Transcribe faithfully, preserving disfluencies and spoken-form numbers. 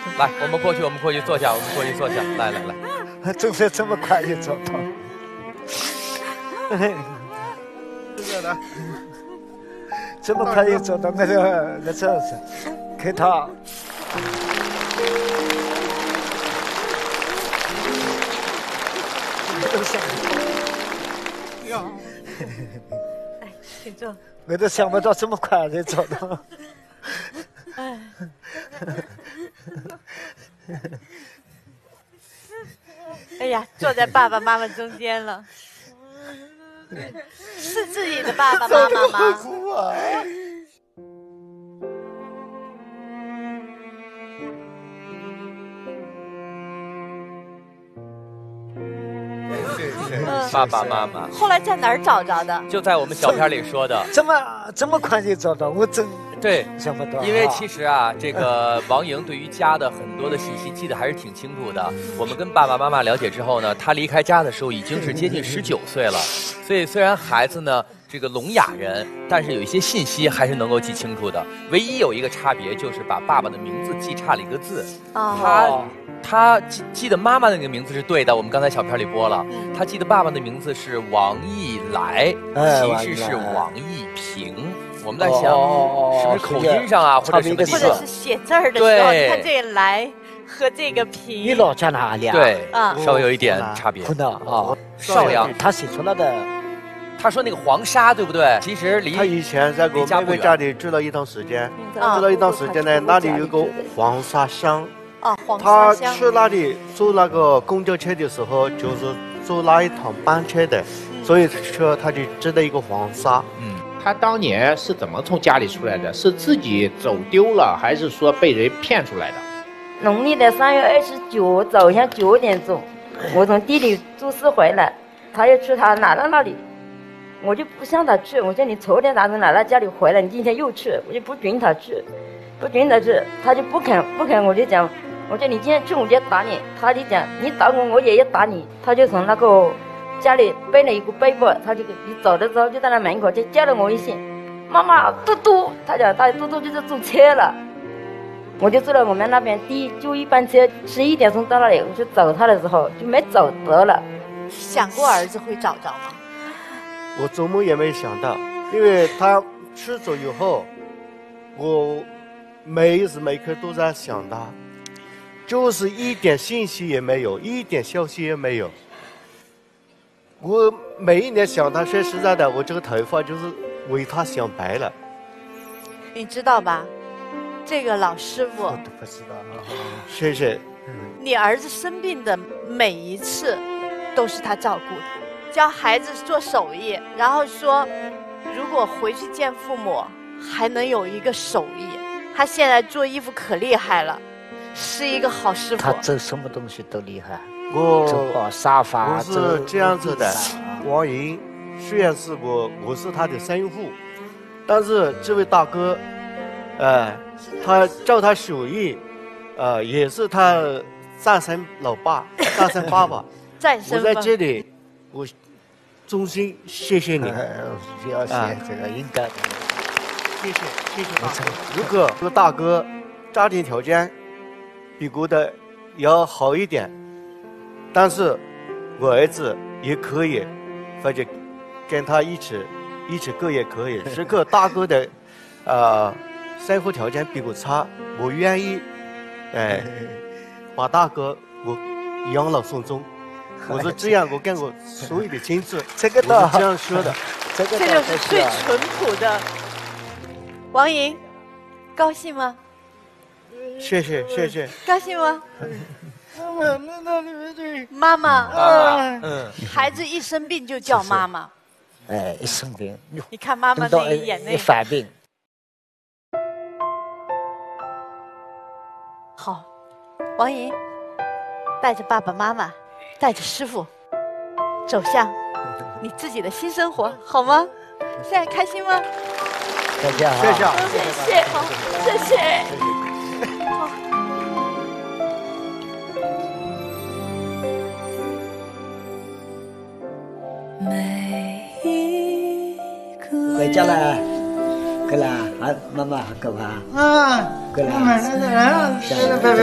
来，我们过去，我们过去坐下，我们过去坐下。来来来， 总是这么快就找到。 这个呢？ 这么快就找到那个那这是，给他。 呀， 哎，请坐。 我都想不到这么快就找到。 哎。哎呀，坐在爸爸妈妈中间了，是自己的爸爸妈妈吗？ 哭啊！ 爸爸妈妈。 后来在哪儿找着的？ 就在我们小片里说的。 这么这么快就找到，我真对想不到。 因为其实啊，这个王莹对于家的很多的信息记得还是挺清楚的。我们跟爸爸妈妈了解之后呢，他离开家的时候已经是接近十九岁了，所以虽然孩子呢这个聋哑人，但是有一些信息还是能够记清楚的。唯一有一个差别就是把爸爸的名字记差了一个字。 哦， 他他记记得妈妈那个名字是对的，我们刚才小片里播了。 嗯、 他记得爸爸的名字是王义来， 哎、 其实是王义平。我们在想， 哦、 是不是口音上啊，或者什么地方， 或者是写字儿的时候，你看这个来和这个平。 你老家哪里啊？ 对， 啊， 稍微有一点差别。 湖南啊， 邵阳， 他写出来的。 他说那个黄沙对不对？其实离他以前在我妹妹家里住了一段时间，住了一段时间呢，那里有个黄沙乡。 哦，黄沙乡。 他去那里坐那个公交车的时候，就是坐那一趟班车的， 嗯、 所以说他就知道一个黄沙。 嗯， 他当年是怎么从家里出来的？是自己走丢了，还是说被人骗出来的？ 农历的三月二十九早上九点钟，我从地里做事回来，他要去他奶奶那里。我就不想他去，我说你昨天打从奶奶家里回来，你今天又去，我就不准他去，不准他去，他就不肯不肯，我就讲，我说你今天去我就打你，他就讲你打我我也要打你，他就从那个家里背了一个背包，他就一走的时候就在那门口就叫了我一声，妈妈嘟嘟，他讲他嘟嘟就是坐车了，我就坐了我们那边第一就一班车十一点钟到那里，我去找他的时候就没找得了。 想过儿子会找着吗？ 我做梦也没想到，因为他去走以后，我每时每刻都在想他，就是一点信息也没有，一点消息也没有。我每一年想他，说实在的，我这个头发就是为他想白了。 你知道吧？这个老师傅， 我都不知道。 谢谢。 你儿子生病的每一次，都是他照顾的。教孩子做手艺，然后说，如果回去见父母，还能有一个手艺。他现在做衣服可厉害了，是一个好师傅。 他做什么东西都厉害。 我做沙发。 我是这样子的，王莹虽然是我，我是他的生父，但是这位大哥，呃，他叫他手艺，呃，也是他战胜老爸，战胜爸爸。 战胜。 我在这里，我。衷心谢谢你， 不要谢这个应该， 谢谢谢谢大哥。如果这个大哥家庭条件比我的要好一点，但是我儿子也可以，或者跟他一起一起过也可以。如果大哥的呃生活条件比我差，我愿意哎、呃、把大哥我养老送终。我说这样，我跟我所有的亲戚， 这个我是这样说的， 这个这就是最淳朴的。王莹，高兴吗？ 谢谢谢谢。 高兴吗？妈妈， 妈妈，嗯， 孩子一生病就叫妈妈。 哎，一生病， 你看妈妈那个眼泪。 犯病。 好，王莹，带着爸爸妈妈。带着师傅走向你自己的新生活，好吗？现在开心吗？ 再见啊！ 谢谢， 谢谢，好，谢谢。好。 回家了，过来，还妈妈还干嘛？ 啊， 过来， 妈妈来来来，拜拜。